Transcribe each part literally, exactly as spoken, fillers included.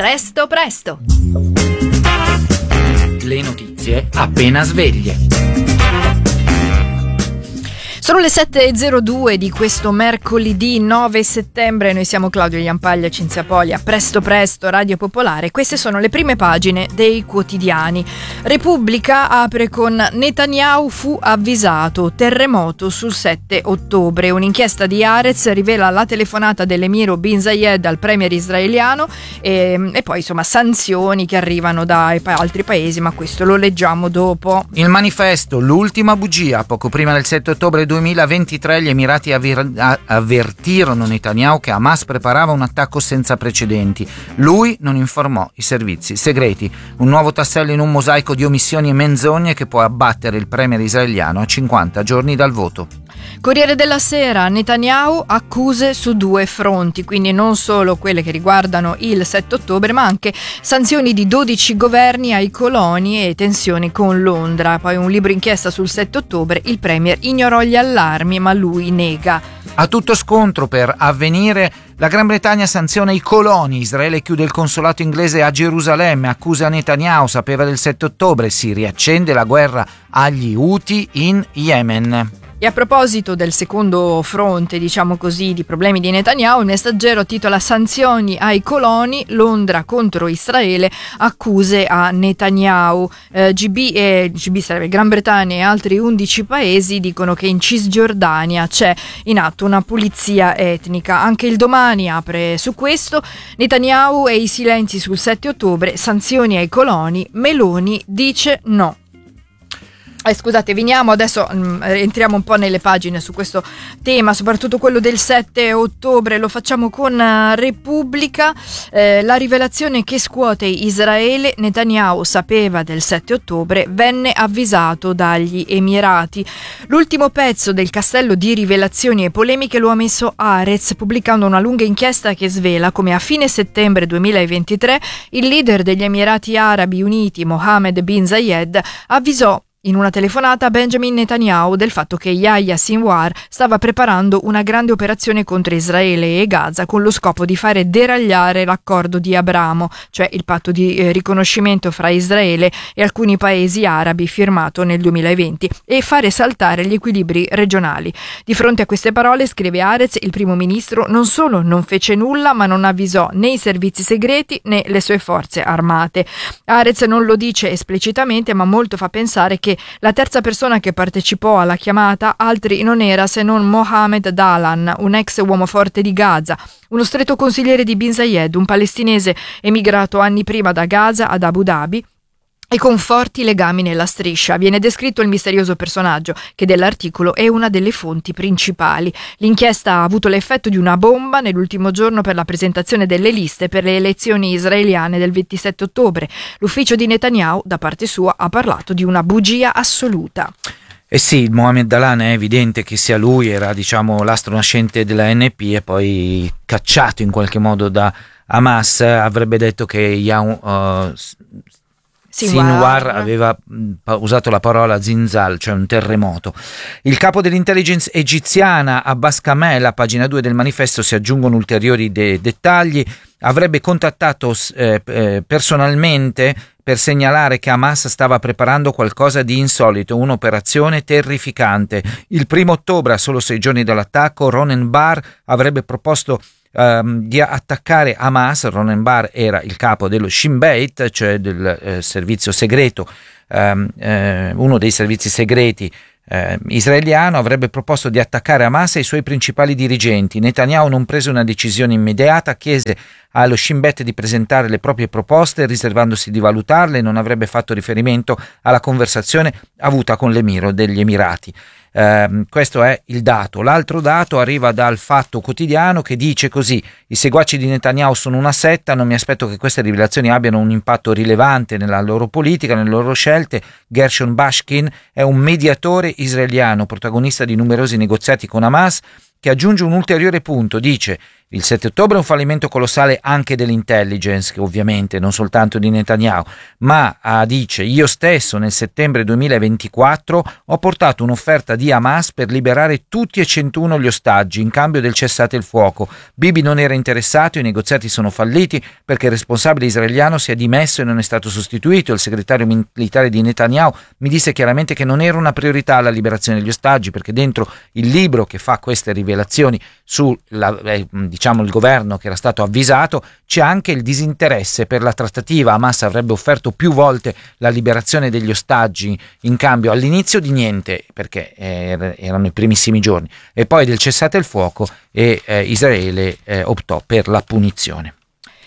Presto presto. Le notizie appena sveglie. Sono le sette e zero due di questo mercoledì nove settembre. Noi siamo Claudio Iampaglia, Cinzia Poglia, Presto Presto, Radio Popolare. Queste sono le prime pagine dei quotidiani. Repubblica apre con Netanyahu fu avvisato, terremoto sul sette ottobre. Un'inchiesta di Haaretz rivela la telefonata dell'emiro Bin Zayed al premier israeliano e, e poi insomma sanzioni che arrivano da altri paesi, ma questo lo leggiamo dopo. Il manifesto, l'ultima bugia. Poco prima del sette ottobre duemilaventitré gli Emirati avver- avvertirono Netanyahu che Hamas preparava un attacco senza precedenti. Lui non informò i servizi segreti. Un nuovo tassello in un mosaico di omissioni e menzogne che può abbattere il premier israeliano a cinquanta giorni dal voto. Corriere della Sera, Netanyahu accuse su due fronti, quindi non solo quelle che riguardano il sette ottobre, ma anche sanzioni di dodici governi ai coloni e tensioni con Londra. Poi un libro inchiesta sul sette ottobre, il premier ignorò gli allarmi, ma lui nega. A tutto scontro per Avvenire, la Gran Bretagna sanziona i coloni, Israele chiude il consolato inglese a Gerusalemme, accusa Netanyahu, sapeva del sette ottobre, si riaccende la guerra agli Houthi in Yemen. E a proposito del secondo fronte, diciamo così, di problemi di Netanyahu, il Messaggero titola sanzioni ai coloni, Londra contro Israele, accuse a Netanyahu. Eh, G B e G B sarebbe Gran Bretagna e altri undici paesi dicono che in Cisgiordania c'è in atto una pulizia etnica. Anche il Domani apre su questo. Netanyahu e i silenzi sul sette ottobre, sanzioni ai coloni, Meloni dice no. Eh, scusate, veniamo adesso, mh, entriamo un po' nelle pagine su questo tema, soprattutto quello del sette ottobre, lo facciamo con uh, Repubblica, eh, la rivelazione che scuote Israele, Netanyahu sapeva del sette ottobre, venne avvisato dagli Emirati. L'ultimo pezzo del castello di rivelazioni e polemiche lo ha messo Haaretz, pubblicando una lunga inchiesta che svela come a fine settembre duemilaventitré il leader degli Emirati Arabi Uniti, Mohammed bin Zayed, avvisò in una telefonata a Benjamin Netanyahu del fatto che Yahya Sinwar stava preparando una grande operazione contro Israele e Gaza con lo scopo di fare deragliare l'accordo di Abramo, cioè il patto di eh, riconoscimento fra Israele e alcuni paesi arabi firmato nel duemilaventi, e fare saltare gli equilibri regionali. Di fronte a queste parole, scrive Haaretz, il primo ministro non solo non fece nulla, ma non avvisò né i servizi segreti né le sue forze armate. Haaretz non lo dice esplicitamente, ma molto fa pensare che la terza persona che partecipò alla chiamata altri non era se non Mohammed Dahlan, un ex uomo forte di Gaza, uno stretto consigliere di Bin Zayed, un palestinese emigrato anni prima da Gaza ad Abu Dhabi e con forti legami nella striscia. Viene descritto il misterioso personaggio che dell'articolo è una delle fonti principali. L'inchiesta ha avuto l'effetto di una bomba nell'ultimo giorno per la presentazione delle liste per le elezioni israeliane del ventisette ottobre. L'ufficio di Netanyahu, da parte sua, ha parlato di una bugia assoluta. Eh sì, Mohammed Dahlan è evidente che sia lui, era diciamo l'astro nascente della N P e poi cacciato in qualche modo da Hamas, avrebbe detto che Yahya uh, Sinwar aveva usato la parola zinzal, cioè un terremoto. Il capo dell'intelligence egiziana Abbas Kamel, a pagina due del manifesto si aggiungono ulteriori de- dettagli, avrebbe contattato eh, eh, personalmente per segnalare che Hamas stava preparando qualcosa di insolito, un'operazione terrificante. Il primo ottobre, a solo sei giorni dall'attacco, Ronen Bar avrebbe proposto Um, di attaccare Hamas. Ronen Bar era il capo dello Shin Bet, cioè del eh, servizio segreto, um, eh, uno dei servizi segreti eh, israeliano, avrebbe proposto di attaccare Hamas e i suoi principali dirigenti. Netanyahu non prese una decisione immediata, chiese allo Shin Bet di presentare le proprie proposte, riservandosi di valutarle, e non avrebbe fatto riferimento alla conversazione avuta con l'emiro degli Emirati. Uh, questo è il dato. L'altro dato arriva dal Fatto Quotidiano, che dice così: i seguaci di Netanyahu sono una setta, non mi aspetto che queste rivelazioni abbiano un impatto rilevante nella loro politica, nelle loro scelte. Gershon Bashkin è un mediatore israeliano, protagonista di numerosi negoziati con Hamas, che aggiunge un ulteriore punto, dice: Il sette ottobre è un fallimento colossale anche dell'intelligence, che ovviamente non soltanto di Netanyahu, ma ah, dice: io stesso nel settembre duemilaventiquattro ho portato un'offerta di Hamas per liberare tutti e centuno gli ostaggi in cambio del cessate il fuoco. Bibi non era interessato, i negoziati sono falliti perché il responsabile israeliano si è dimesso e non è stato sostituito. Il segretario militare di Netanyahu mi disse chiaramente che non era una priorità la liberazione degli ostaggi, perché dentro il libro che fa queste rivelazioni su la, eh, diciamo il governo che era stato avvisato c'è anche il disinteresse per la trattativa. Hamas avrebbe offerto più volte la liberazione degli ostaggi in cambio all'inizio di niente, perché eh, erano i primissimi giorni, e poi del cessate il fuoco, e eh, Israele eh, optò per la punizione.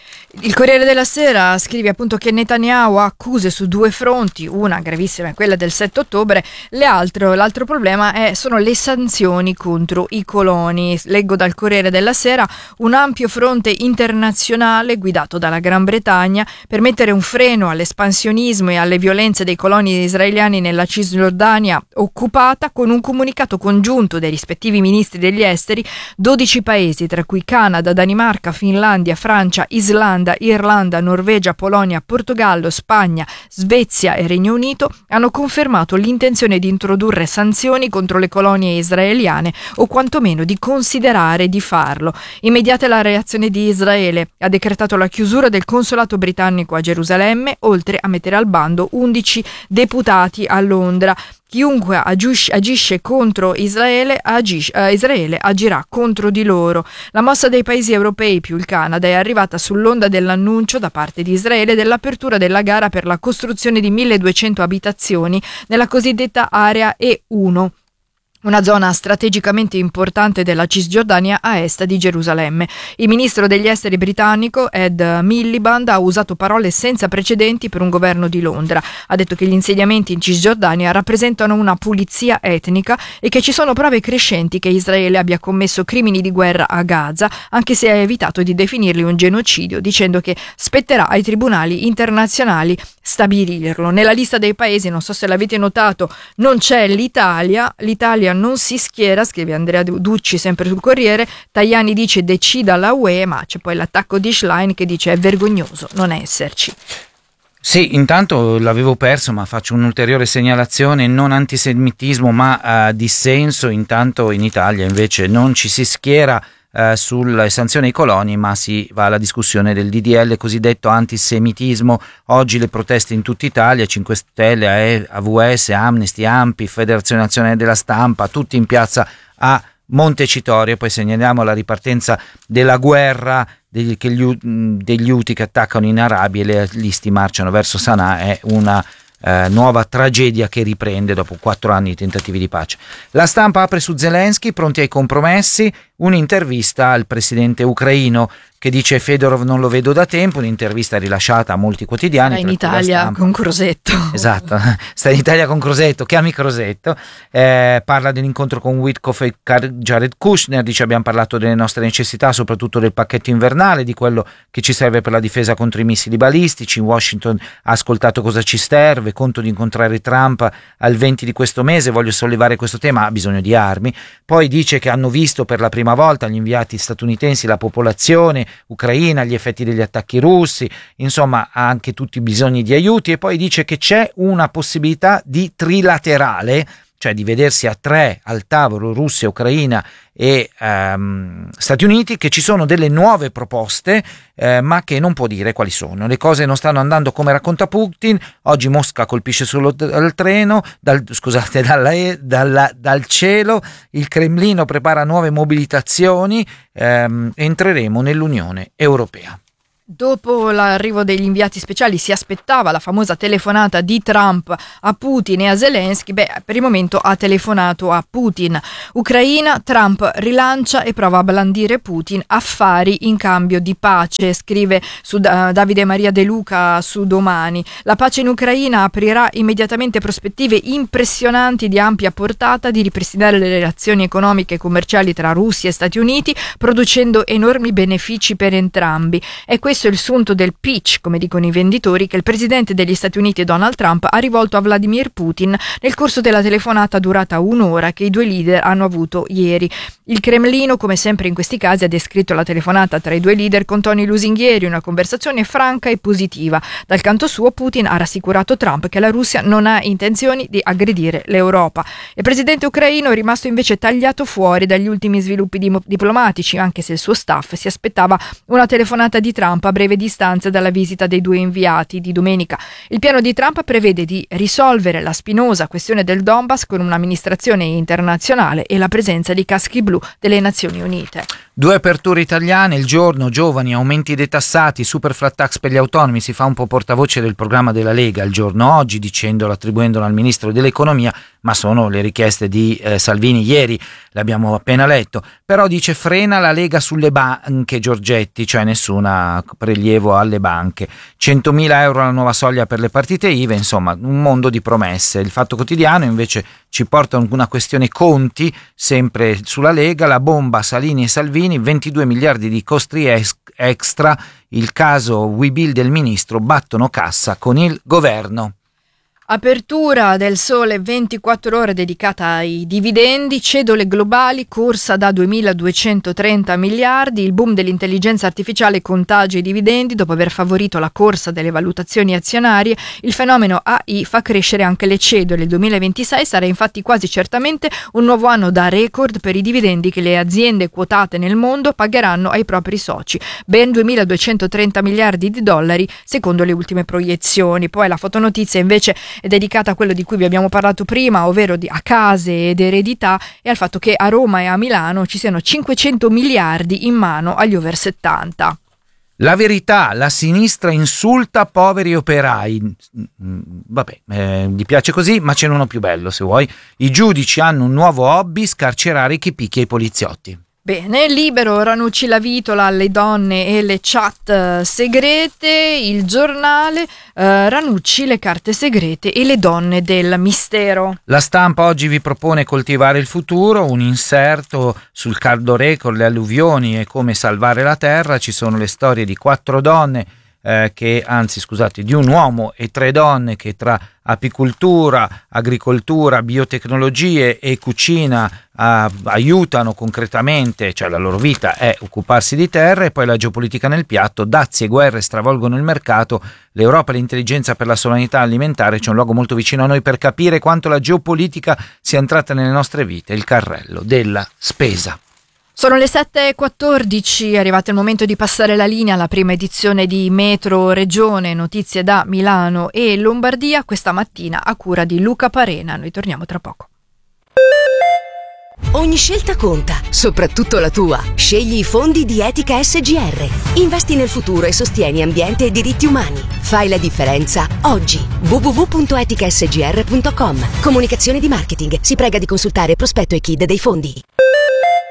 Il Corriere della Sera scrive appunto che Netanyahu ha accuse su due fronti, una gravissima è quella del sette ottobre, le altre, l'altro problema è, sono le sanzioni contro i coloni. Leggo dal Corriere della Sera: un ampio fronte internazionale guidato dalla Gran Bretagna per mettere un freno all'espansionismo e alle violenze dei coloni israeliani nella Cisgiordania occupata. Con un comunicato congiunto dei rispettivi ministri degli esteri, dodici paesi, tra cui Canada, Danimarca, Finlandia, Francia, Islanda, Irlanda, Norvegia, Polonia, Portogallo, Spagna, Svezia e Regno Unito, hanno confermato l'intenzione di introdurre sanzioni contro le colonie israeliane, o quantomeno di considerare di farlo. Immediata la reazione di Israele: ha decretato la chiusura del consolato britannico a Gerusalemme, oltre a mettere al bando undici deputati a Londra. Chiunque agisce, agisce contro Israele, agisce, eh, Israele agirà contro di loro. La mossa dei paesi europei più il Canada è arrivata sull'onda dell'annuncio da parte di Israele dell'apertura della gara per la costruzione di milleduecento abitazioni nella cosiddetta area E uno, una zona strategicamente importante della Cisgiordania a est di Gerusalemme. Il ministro degli esteri britannico Ed Miliband ha usato parole senza precedenti per un governo di Londra. Ha detto che gli insediamenti in Cisgiordania rappresentano una pulizia etnica e che ci sono prove crescenti che Israele abbia commesso crimini di guerra a Gaza, anche se ha evitato di definirli un genocidio, dicendo che spetterà ai tribunali internazionali stabilirlo. Nella lista dei paesi, non so se l'avete notato, non c'è l'Italia. L'Italia non si schiera, scrive Andrea Ducci sempre sul Corriere. Tajani dice decida la U E, ma c'è poi l'attacco di Schlein che dice è vergognoso non esserci. Sì, intanto l'avevo perso, ma faccio un'ulteriore segnalazione: non antisemitismo ma uh, dissenso. Intanto in Italia invece non ci si schiera Uh, sulle sanzioni ai coloni, ma si va alla discussione del D D L cosiddetto antisemitismo. Oggi le proteste in tutta Italia, cinque Stelle, A V S, Amnesty, Ampi, Federazione Nazionale della Stampa, tutti in piazza a Montecitorio. Poi segnaliamo la ripartenza della guerra degli, che gli, degli Houthi che attaccano in Arabia, e le listi marciano verso Sana'a. È una Eh, nuova tragedia che riprende dopo quattro anni di tentativi di pace. La Stampa apre su Zelensky, pronti ai compromessi, un'intervista al presidente ucraino che dice: Fedorov non lo vedo da tempo, un'intervista rilasciata a molti quotidiani. Sta in Italia con Crosetto. Esatto, sta in Italia con Crosetto, chiami Crosetto. Eh, parla dell'incontro con Witkoff e Jared Kushner, dice: abbiamo parlato delle nostre necessità, soprattutto del pacchetto invernale, di quello che ci serve per la difesa contro i missili balistici. In Washington ha ascoltato cosa ci serve, conto di incontrare Trump al venti di questo mese, voglio sollevare questo tema, ha bisogno di armi. Poi dice che hanno visto per la prima volta gli inviati statunitensi la popolazione ucraina, gli effetti degli attacchi russi, insomma ha anche tutti i bisogni di aiuti. E poi dice che c'è una possibilità di trilaterale, cioè di vedersi a tre al tavolo, Russia, Ucraina e um, Stati Uniti, che ci sono delle nuove proposte eh, ma che non può dire quali sono. Le cose non stanno andando come racconta Putin. Oggi Mosca colpisce sullo dal treno dal, scusate dalla, dalla, dal cielo. Il Cremlino prepara nuove mobilitazioni. ehm, entreremo nell'Unione Europea. Dopo l'arrivo degli inviati speciali si aspettava la famosa telefonata di Trump a Putin e a Zelensky. Beh, per il momento ha telefonato a Putin. Ucraina, Trump rilancia e prova a blandire Putin, affari in cambio di pace, scrive su uh, Davide Maria De Luca su Domani. La pace in Ucraina aprirà immediatamente prospettive impressionanti di ampia portata di ripristinare le relazioni economiche e commerciali tra Russia e Stati Uniti, producendo enormi benefici per entrambi. È questo questo è il sunto del pitch, come dicono i venditori, che il presidente degli Stati Uniti Donald Trump ha rivolto a Vladimir Putin nel corso della telefonata durata un'ora che i due leader hanno avuto ieri. Il Cremlino, come sempre in questi casi, ha descritto la telefonata tra i due leader con toni lusinghieri, una conversazione franca e positiva. Dal canto suo, Putin ha rassicurato Trump che la Russia non ha intenzioni di aggredire l'Europa. Il presidente ucraino è rimasto invece tagliato fuori dagli ultimi sviluppi di- diplomatici, anche se il suo staff si aspettava una telefonata di Trump a breve distanza dalla visita dei due inviati di domenica. Il piano di Trump prevede di risolvere la spinosa questione del Donbass con un'amministrazione internazionale e la presenza di caschi blu delle Nazioni Unite. Due aperture italiane, il giorno, giovani, aumenti dei tassati, super flat tax per gli autonomi, si fa un po' portavoce del programma della Lega il giorno oggi, dicendolo, attribuendolo al Ministro dell'Economia, ma sono le richieste di eh, Salvini ieri, l'abbiamo appena letto, però dice frena la Lega sulle banche, Giorgetti, cioè nessuna prelievo alle banche, centomila euro la nuova soglia per le partite I V A, insomma un mondo di promesse. Il Fatto Quotidiano invece ci porta una questione conti, sempre sulla Lega, la bomba Salini e Salvini, ventidue miliardi di costi extra, il caso Webuild del ministro, battono cassa con il governo. Apertura del Sole ventiquattro ore dedicata ai dividendi, cedole globali, corsa da duemiladuecentotrenta miliardi, il boom dell'intelligenza artificiale contagia i dividendi dopo aver favorito la corsa delle valutazioni azionarie. Il fenomeno A I fa crescere anche le cedole. Il duemilaventisei sarà infatti quasi certamente un nuovo anno da record per i dividendi che le aziende quotate nel mondo pagheranno ai propri soci, ben duemiladuecentotrenta miliardi di dollari secondo le ultime proiezioni. Poi la fotonotizia invece è dedicata a quello di cui vi abbiamo parlato prima, ovvero di, a case ed eredità, e al fatto che a Roma e a Milano ci siano cinquecento miliardi in mano agli over settanta. La Verità, la sinistra insulta poveri operai. Vabbè, eh, gli piace così, ma c'è uno più bello se vuoi. I giudici hanno un nuovo hobby, scarcerare chi picchia i poliziotti. Bene, Libero, Ranucci la vitola alle donne e le chat eh, segrete, Il Giornale, eh, Ranucci le carte segrete e le donne del mistero. La Stampa oggi vi propone Coltivare il futuro, un inserto sul caldo record, le alluvioni e come salvare la terra. Ci sono le storie di quattro donne eh, che, anzi scusate, di un uomo e tre donne che tra apicoltura, agricoltura, biotecnologie e cucina Uh, aiutano concretamente, cioè la loro vita è occuparsi di terra. E poi la geopolitica nel piatto, dazi e guerre stravolgono il mercato, l'Europa e l'intelligenza per la sovranità alimentare. C'è un luogo molto vicino a noi per capire quanto la geopolitica sia entrata nelle nostre vite, il carrello della spesa. Sono le sette e quattordici, è arrivato il momento di passare la linea alla prima edizione di Metro Regione, notizie da Milano e Lombardia, questa mattina a cura di Luca Parena. Noi torniamo tra poco. Ogni scelta conta, soprattutto la tua. Scegli i fondi di Etica S G R. Investi nel futuro e sostieni ambiente e diritti umani. Fai la differenza oggi. w w w punto etica s g r punto com. Comunicazione di marketing. Si prega di consultare prospetto e K I D dei fondi.